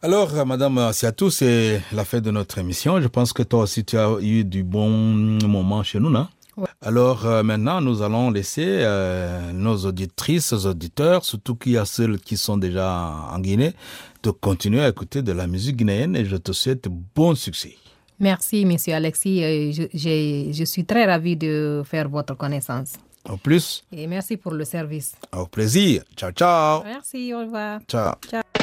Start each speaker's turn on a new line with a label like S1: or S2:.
S1: Alors, Madame Siatou, c'est la fin de notre émission. Je pense que toi aussi, tu as eu du bon moment chez nous, non?
S2: Ouais.
S1: Alors, maintenant, nous allons laisser nos auditrices, auditeurs, surtout qu'il y a ceux qui sont déjà en Guinée, de continuer à écouter de la musique guinéenne et je te souhaite bon succès.
S2: Merci, Monsieur Alexis. Je suis très ravie de faire votre connaissance.
S1: Au plus,
S2: Et merci pour le service.
S1: au plaisir. Ciao, ciao.
S2: Merci, au revoir.
S1: Ciao.
S2: Ciao.